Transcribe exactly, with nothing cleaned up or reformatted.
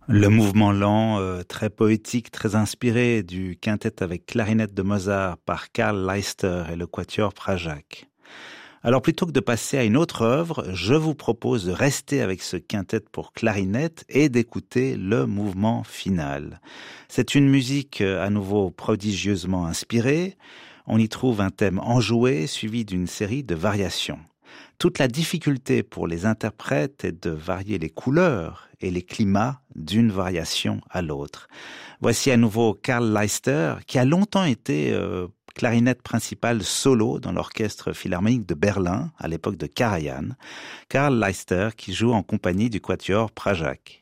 Le mouvement lent, euh, très poétique, très inspiré du quintet avec clarinette de Mozart par Karl Leister et le quatuor Prajak. Alors plutôt que de passer à une autre œuvre, je vous propose de rester avec ce quintet pour clarinette et d'écouter le mouvement final. C'est une musique euh, à nouveau prodigieusement inspirée. On y trouve un thème enjoué suivi d'une série de variations. Toute la difficulté pour les interprètes est de varier les couleurs et les climats d'une variation à l'autre. Voici à nouveau Karl Leister, qui a longtemps été euh, clarinette principale solo dans l'orchestre philharmonique de Berlin, à l'époque de Karajan. Karl Leister qui joue en compagnie du quatuor Prajak.